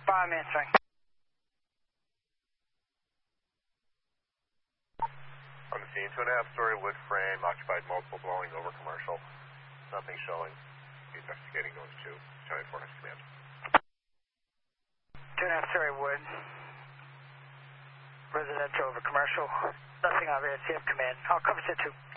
I'm answering. On the scene, 2.5-story wood frame, occupied multiple dwellings over commercial. Nothing showing. Investigating those two. Charlie 4 has command. 2.5-story wood. Residential over commercial. Nothing obvious. You have command. I'll cover set 2.